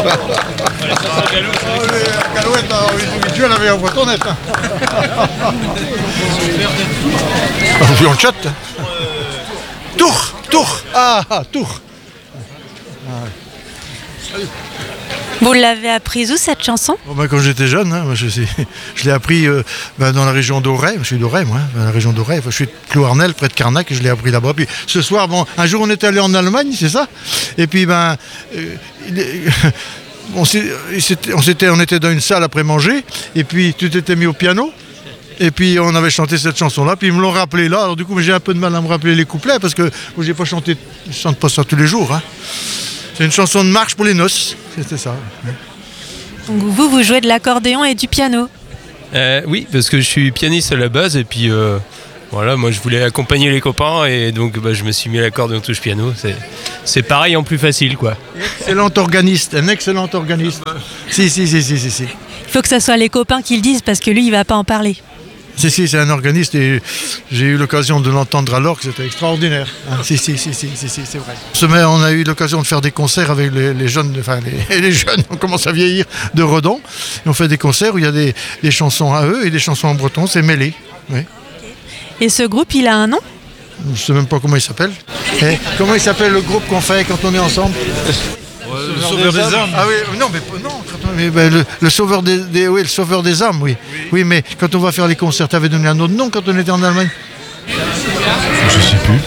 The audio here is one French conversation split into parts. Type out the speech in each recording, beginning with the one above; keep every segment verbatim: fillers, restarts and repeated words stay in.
Calouette, Dieu l'avait en bretonette. On le chatte. Tour, tour, ah, tour. Vous l'avez apprise où cette chanson? Bon, ben, quand j'étais jeune, hein, je, je l'ai appris euh, ben, dans la région d'Auray. Je suis d'Auray, moi, hein, dans la région d'Auray. Enfin, je suis de Plouarnel, près de Carnac, et je l'ai appris là-bas. Puis ce soir, bon, un jour, on est allé en Allemagne, c'est ça. Et puis, ben, euh, on, s'est, on, s'était, on était dans une salle après manger, et puis tout était mis au piano. Et puis on avait chanté cette chanson-là, puis ils me l'ont rappelé là. Alors du coup, j'ai un peu de mal à me rappeler les couplets parce que j'ai pas chanté, je chante pas ça tous les jours. Hein. C'est une chanson de marche pour les noces, c'était ça. Donc vous, vous jouez de l'accordéon et du piano? euh, Oui, parce que je suis pianiste à la base et puis euh, voilà, moi je voulais accompagner les copains et donc bah, je me suis mis à l'accordéon touche piano. C'est, c'est pareil en plus facile, quoi. Excellent organiste, un excellent organiste. Si, si, si, si, si, si. Il faut que ce soit les copains qui le disent parce que lui, il va pas en parler. Si, si, c'est un organiste et j'ai eu l'occasion de l'entendre à l'orgue, c'était extraordinaire. Hein, si, si, si, si, si, si, c'est vrai. Ce mai, on a eu l'occasion de faire des concerts avec les, les jeunes, enfin les, les jeunes, on commence à vieillir, de Redon. Et on fait des concerts où il y a des, des chansons à eux et des chansons en breton, c'est mêlé. Oui. Et ce groupe, il a un nom? Je ne sais même pas comment il s'appelle. Et comment il s'appelle le groupe qu'on fait quand on est ensemble? Le Sauveur des âmes. Ah oui, non, mais non, quand on, mais, ben, le, le Sauveur des, des, oui, le Sauveur des âmes, oui. oui. Oui, mais quand on va faire les concerts, tu avais donné un autre nom quand on était en Allemagne? Je sais plus.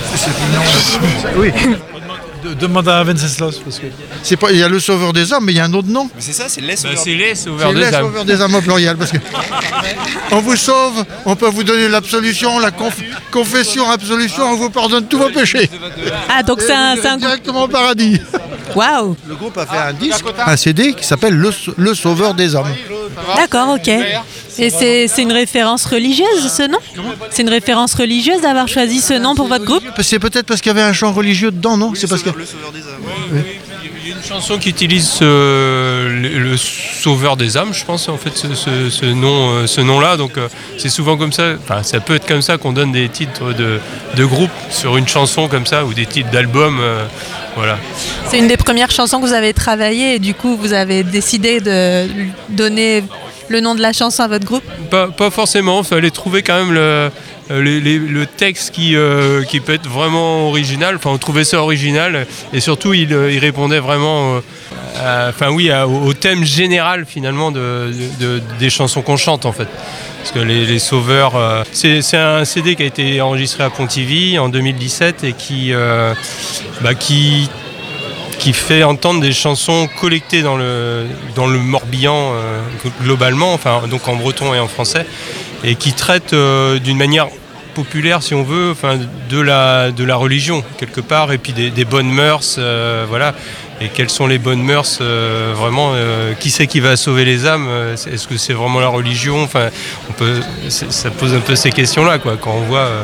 Oui. De, demande à Venceslas parce que. C'est pas, il y a le Sauveur des âmes, mais il y a un autre nom. Mais c'est ça, c'est les Bah, Sauveurs. c'est les sauveurs C'est des les âmes. Sauveurs des âmes au pluriel, parce que on vous sauve, on peut vous donner l'absolution, la conf- confession, absolution, on vous pardonne tous vos péchés. Ah, donc c'est un, Et vous c'est un irez groupe. directement au paradis. Waouh! Le groupe a fait un disque, un C D qui s'appelle le, le Sauveur des âmes. D'accord, ok. Et c'est, c'est une référence religieuse, ce nom? C'est une référence religieuse d'avoir choisi ce nom pour votre groupe? C'est peut-être parce qu'il y avait un chant religieux dedans, non? C'est parce que Le Sauveur des âmes. Il y a une chanson qui utilise euh, le, le sauveur des âmes, je pense, en fait, ce, ce, ce nom, euh, ce nom-là. Donc, euh, c'est souvent comme ça. Enfin, ça peut être comme ça qu'on donne des titres de, de groupe sur une chanson comme ça ou des titres d'album. Euh, voilà. C'est une des premières chansons que vous avez travaillées et du coup, vous avez décidé de donner le nom de la chanson à votre groupe? Pas, pas forcément. Il fallait trouver quand même le, le, le, le texte qui, euh, qui peut être vraiment original. Enfin, on trouvait ça original et surtout, il, il répondait vraiment. Euh, à, enfin, oui, à, au thème général finalement de, de, de, des chansons qu'on chante en fait. Parce que les, les Sauveurs, euh, c'est, c'est un C D qui a été enregistré à Pontivy en deux mille dix-sept et qui, euh, bah, qui, qui fait entendre des chansons collectées dans le, dans le Morbihan euh, globalement, enfin, donc en breton et en français, et qui traite euh, d'une manière populaire, si on veut, enfin, de, la, de la religion quelque part, et puis des, des bonnes mœurs, euh, voilà. Et quelles sont les bonnes mœurs euh, vraiment euh, qui c'est qui va sauver les âmes? Est-ce que c'est vraiment la religion? Enfin, on peut, ça pose un peu ces questions-là, quoi. Quand on voit, euh,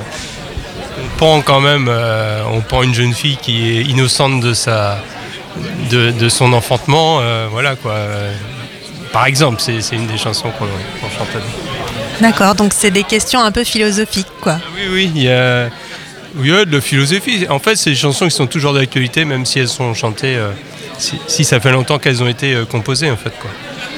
on pend quand même, euh, on pend une jeune fille qui est innocente de sa, de, de son enfantement, euh, voilà, quoi. Par exemple, c'est, c'est une des chansons qu'on, qu'on chante. D'accord, donc c'est des questions un peu philosophiques, quoi. Oui, oui, il y a. Oui, il y a de la philosophie. En fait, c'est des chansons qui sont toujours d'actualité, même si elles sont chantées, euh, si, si ça fait longtemps qu'elles ont été euh, composées, en fait, quoi.